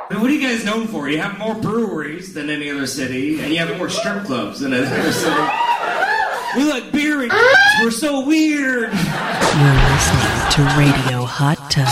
What are you guys known for? You have more breweries than any other city, and you have more strip clubs than any other city. We like beer and we're so weird. You're listening to Radio Hot